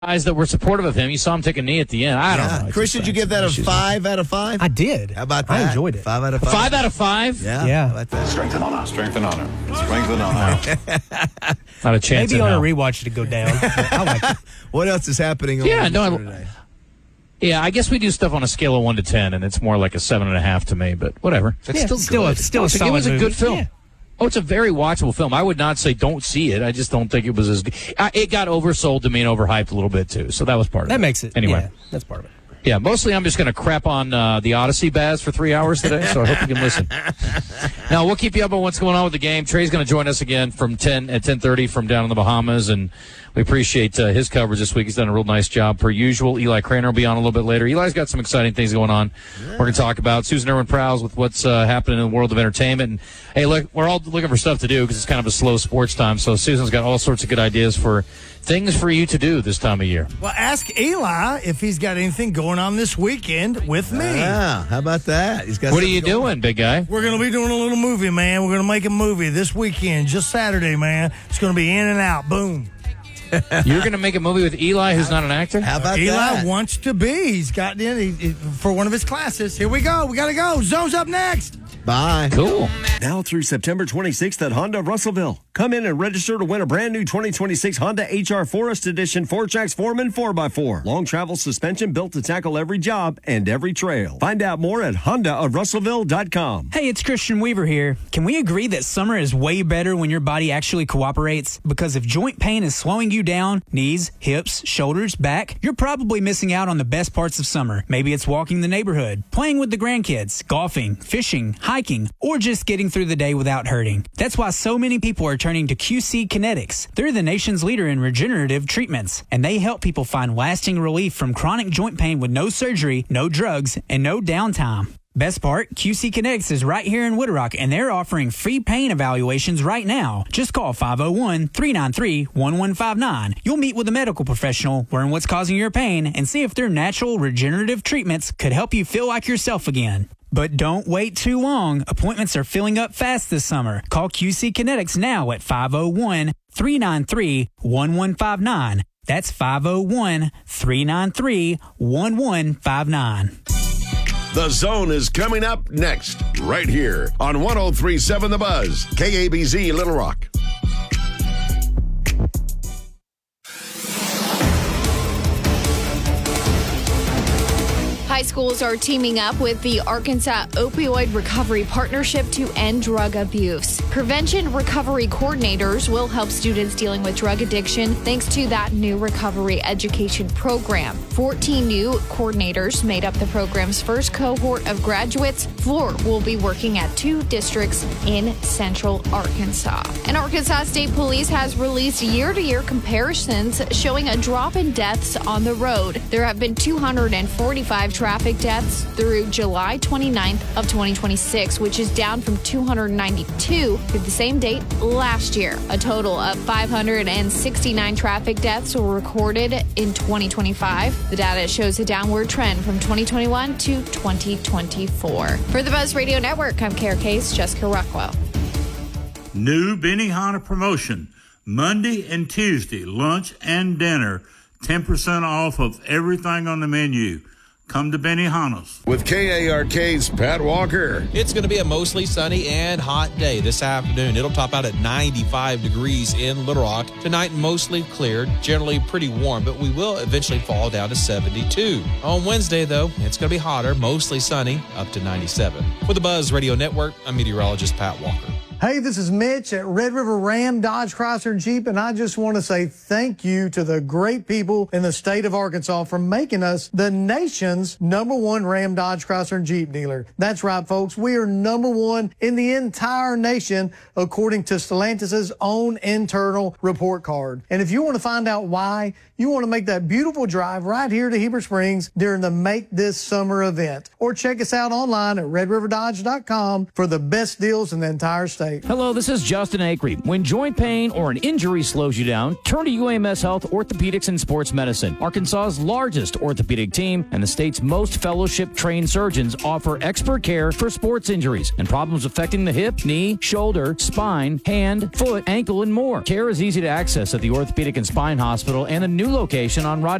guys that were supportive of him. You saw him take a knee at the end. I don't know. Chris, did you give that a 5 out of 5? I did. How about that? I enjoyed it. 5 out of 5. 5 out of 5? Yeah. How about that? Strength and honor. Strength and honor. Strength and honor. Not a chance. Maybe on a rewatch to go down. I like it. What else is happening on today? Yeah, I guess we do stuff on a scale of 1 to 10, and it's more like a 7.5 to me, but whatever. It's still a solid It was a movie. good film. Yeah. Oh, it's a very watchable film. I would not say don't see it. I just don't think it was as good. It got oversold to me and overhyped a little bit, too, so that was part of it. That makes it. Anyway. Yeah, that's part of it. Yeah, mostly I'm just going to crap on the Odyssey, Baz, for 3 hours today, so I hope you can listen. Now, we'll keep you up on what's going on with the game. Trey's going to join us again from 10:30 from down in the Bahamas, and we appreciate his coverage this week. He's done a real nice job, per usual. Eli Craner will be on a little bit later. Eli's got some exciting things going on we're going to talk about. Susan Irwin Prowse with what's happening in the world of entertainment. And, hey, look, we're all looking for stuff to do because it's kind of a slow sports time, so Susan's got all sorts of good ideas for things for you to do this time of year. Well, ask Eli if he's got anything going on this weekend with me. Yeah, how about that? He's got. What are you doing, big guy? We're going to be doing a little movie, man. We're going to make a movie this weekend, just Saturday, man. It's going to be in and out. Boom. You're going to make a movie with Eli, who's not an actor? How about Eli that? wants to be. He's got in for one of his classes. Here we go. We got to go. Zone's up next. Bye. Cool. Now through September 26th at Honda Russellville. Come in and register to win a brand new 2026 Honda HR Forest Edition 4Trax Foreman 4x4. Long travel suspension built to tackle every job and every trail. Find out more at HondaofRussellville.com. Hey, it's Christian Weaver here. Can we agree that summer is way better when your body actually cooperates? Because if joint pain is slowing you down, knees, hips, shoulders, back, you're probably missing out on the best parts of summer. Maybe it's walking the neighborhood, playing with the grandkids, golfing, fishing, hiking, or just getting through the day without hurting. That's why so many people are turning to QC Kinetics. They're the nation's leader in regenerative treatments, and they help people find lasting relief from chronic joint pain with no surgery, no drugs, and no downtime. Best part, QC Kinetics is right here in Wood Rock, and they're offering free pain evaluations right now. Just call 501-393-1159. You'll meet with a medical professional, learn what's causing your pain, and see if their natural regenerative treatments could help you feel like yourself again. But don't wait too long. Appointments are filling up fast this summer. Call QC Kinetics now at 501-393-1159. That's 501-393-1159. The Zone is coming up next, right here on 103.7 The Buzz, KABZ Little Rock. High schools are teaming up with the Arkansas Opioid Recovery Partnership to end drug abuse. Prevention recovery coordinators will help students dealing with drug addiction thanks to that new recovery education program. 14 new coordinators made up the program's first cohort of graduates. Floor will be working at 2 districts in central Arkansas. And Arkansas State Police has released year-to-year comparisons showing a drop in deaths on the road. There have been 245 traffic deaths through July 29th of 2026, which is down from 292 through the same date last year. A total of 569 traffic deaths were recorded in 2025. The data shows a downward trend from 2021 to 2024. For the Buzz Radio Network, I'm KRK's Jessica Rockwell. New Benihana promotion, Monday and Tuesday, lunch and dinner, 10% off of everything on the menu. Come to Benihana's. With KARK's Pat Walker. It's going to be a mostly sunny and hot day this afternoon. It'll top out at 95 degrees in Little Rock. Tonight, mostly clear, generally pretty warm, but we will eventually fall down to 72. On Wednesday, though, it's going to be hotter, mostly sunny, up to 97. For the Buzz Radio Network, I'm meteorologist Pat Walker. Hey, this is Mitch at Red River Ram, Dodge, Chrysler, and Jeep, and I just want to say thank you to the great people in the state of Arkansas for making us the nation's #1 Ram, Dodge, Chrysler, and Jeep dealer. That's right, folks. We are #1 in the entire nation, according to Stellantis' own internal report card. And if you want to find out why, you want to make that beautiful drive right here to Heber Springs during the Make This Summer event. Or check us out online at redriverdodge.com for the best deals in the entire state. safe. Hello, this is Justin Acree. When joint pain or an injury slows you down, turn to UAMS Health Orthopedics and Sports Medicine. Arkansas's largest orthopedic team and the state's most fellowship-trained surgeons offer expert care for sports injuries and problems affecting the hip, knee, shoulder, spine, hand, foot, ankle, and more. Care is easy to access at the Orthopedic and Spine Hospital and a new location on Rod